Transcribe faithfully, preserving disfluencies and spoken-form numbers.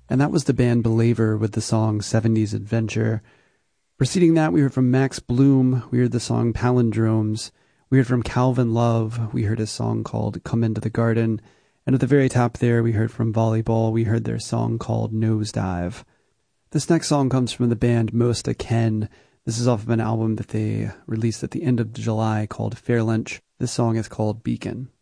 And that was the band Believer with the song seventies Adventure. Preceding that, we heard from Max Bloom. We heard the song Palindromes. We heard from Calvin Love. We heard a song called Come Into the Garden. And at the very top there, we heard from Volleyball. We heard their song called Nosedive. This next song comes from the band Mosta Ken. This is off of an album that they released at the end of July called Fairlynch. This song is called Beacon.